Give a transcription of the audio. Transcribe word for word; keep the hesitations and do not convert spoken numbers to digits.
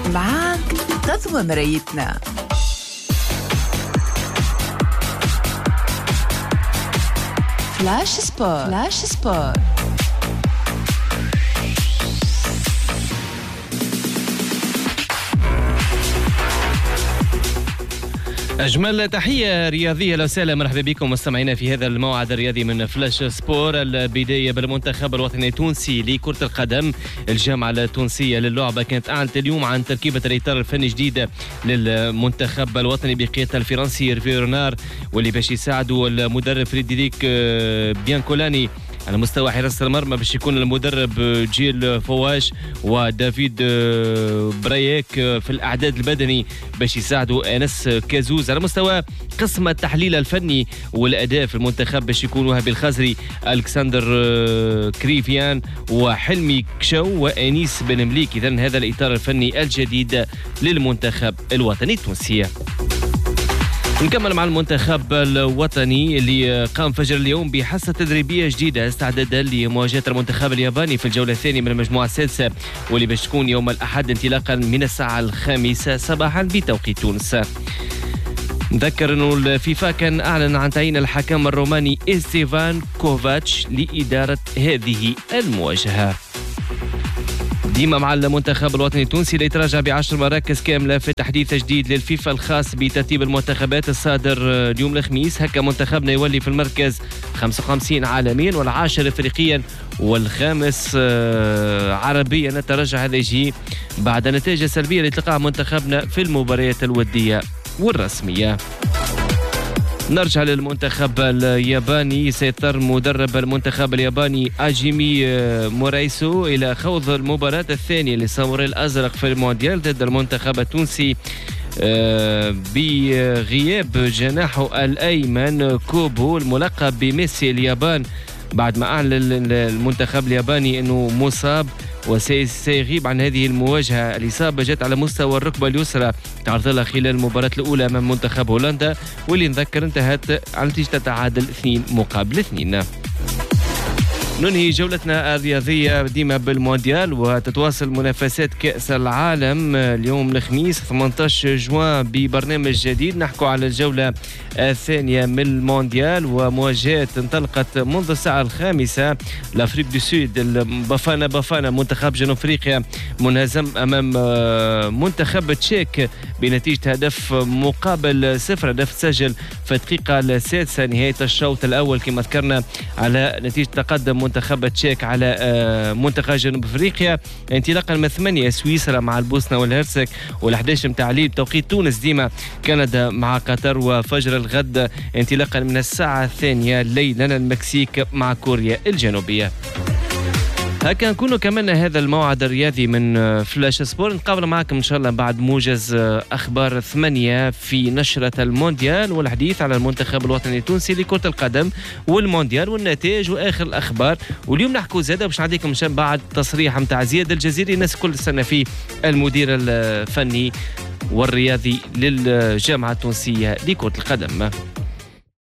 معاك غزوة مرايتنا. فلاش سبور. فلاش سبور. أجمل تحية رياضية لو سهلا، مرحبا بكم مستمعينا في هذا الموعد الرياضي من فلاش سبور. البداية بالمنتخب الوطني التونسي لكرة القدم. الجامعة التونسية للعبة كانت أعلنت اليوم عن تركيبة الإطار الفني الجديد للمنتخب الوطني بقيادة الفرنسي هيرفي رونار، واللي باش يساعدوا المدرب فريدريك بيانكولاني على مستوى حراسة المرمى باش يكون المدرب جيل فواش ودافيد برايك في الأعداد البدني باش يساعدوا أنس كازوز. على مستوى قسم التحليل الفني والأداء في المنتخب باش يكونوا وهبي الخزري، ألكسندر كريفيان وحلمي كشو وأنيس بن مليك. إذن هذا الإطار الفني الجديد للمنتخب الوطني التونسي. نكمل مع المنتخب الوطني اللي قام فجر اليوم بحصة تدريبية جديدة استعدادا لمواجهة المنتخب الياباني في الجولة الثانية من المجموعة السادسة، واللي باش تكون يوم الأحد انطلاقا من الساعة الخامسة صباحا بتوقيت تونس. نذكر أنه الفيفا كان أعلن عن تعيين الحكم الروماني إستيفان كوفاتش لإدارة هذه المواجهة. ديما مع المنتخب الوطني التونسي اللي يتراجع بعشر مراكز كاملة في تحديث جديد للفيفا الخاص بترتيب المنتخبات الصادر اليوم الخميس. هكا منتخبنا يولي في المركز خمسة وخمسين عالميا والعاشر افريقيا والخامس عربيا. التراجع هذا يجي بعد نتائج سلبية اللي تلقاها منتخبنا في المباريات الودية والرسمية. نرجع للمنتخب الياباني. سيضطر مدرب المنتخب الياباني أجيمي مورايسو إلى خوض المباراة الثانية للساموراي الأزرق في المونديال ضد المنتخب التونسي بغياب جناحه الأيمن كوبو الملقب بميسي اليابان، بعد ما أعلن المنتخب الياباني أنه مصاب وسيغيب عن هذه المواجهة. الإصابة جت على مستوى الركبة اليسرى تعرض لها خلال المباراة الأولى أمام منتخب هولندا، واللي نذكر انتهت على نتيجة تعادل اثنين مقابل اثنين. ننهي جولتنا الرياضية ديما بالمونديال، وتتواصل منافسات كأس العالم اليوم الخميس ثمانية عشر جوان ببرنامج جديد. نحكوا على الجولة الثانية من المونديال ومواجهات انطلقت منذ الساعة الخامسة. لأفريق دو سود بافانا بافانا منتخب جنوب أفريقيا منهزم أمام منتخب تشيك بنتيجة هدف مقابل صفر. هدف سجل في الدقيقة السادسة نهاية الشوط الأول كما ذكرنا على نتيجة تقدم منتخب تشيك على منتخب جنوب افريقيا. انطلاقا من ثمانية سويسرا مع البوسنه والهرسك، والحداش متاع الليل بتوقيت تونس ديما كندا مع قطر، وفجر الغد انطلاقا من الساعه الثانيه ليلا المكسيك مع كوريا الجنوبيه. هكا نكونوا كملنا هذا الموعد الرياضي من فلاش سبور. نقابل معكم إن شاء الله بعد موجز أخبار ثمانية في نشرة المونديال والحديث على المنتخب الوطني التونسي لكرة القدم والمونديال والنتائج وآخر الأخبار. واليوم نحكوا زادة باش نعطيكم شان بعد تصريح متاع زياد الجزيري الناس كل سنة فيه المدير الفني والرياضي للجامعة التونسية لكرة القدم.